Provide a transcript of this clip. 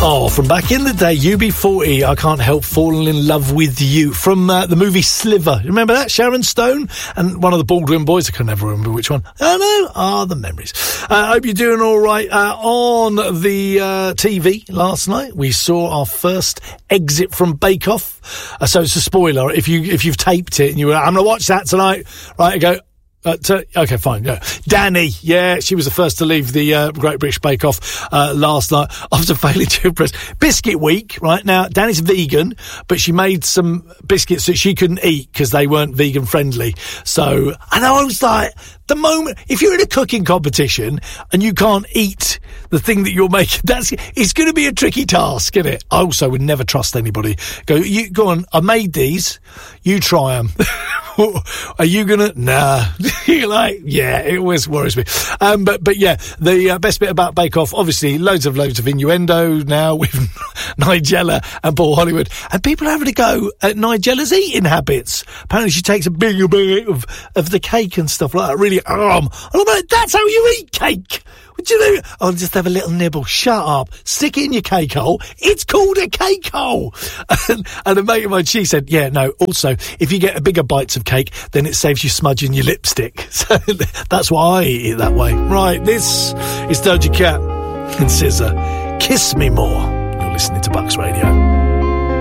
Oh, from back in the day, UB40, I Can't Help Falling in Love with You, from the movie Sliver. Remember that? Sharon Stone and one of the Baldwin boys. I can never remember which one. Oh, no. The memories. I hope you're doing all right. On the TV last night, we saw our first exit from Bake Off. So it's a spoiler. If you've taped it and you were, I'm going to watch that tonight, right, I go... okay, fine. Yeah. Danny, she was the first to leave the Great British Bake Off last night after failing to impress. Biscuit Week, right now. Danny's vegan, but she made some biscuits that she couldn't eat because they weren't vegan friendly. So, and I was like, the moment if you're in a cooking competition and you can't eat the thing that you're making, it's going to be a tricky task, isn't it? I also would never trust anybody. Go on. I made these. You try them. Are you gonna? Nah. You're like, yeah, it always worries me. But yeah, the best bit about Bake Off, obviously, loads of innuendo now with Nigella and Paul Hollywood, and people are having a go at Nigella's eating habits. Apparently, she takes a bigger bit of the cake and stuff like that. Really, and I'm like, that's how you eat cake. What do you do? I'll just have a little nibble. Shut up. Stick it in your cake hole. It's called a cake hole. And a mate of mine, she said, yeah, no, also, if you get bigger bites of cake, then it saves you smudging your lipstick. So that's why I eat it that way. Right, this is Doja Cat and SZA. Kiss Me More. You're listening to Bucks Radio.